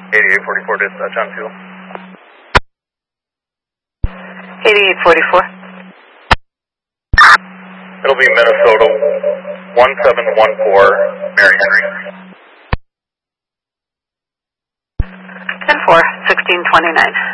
8844 dispatch on fuel. 8844. It'll be Minnesota 1714, Mary Henry. 10-4, 1629.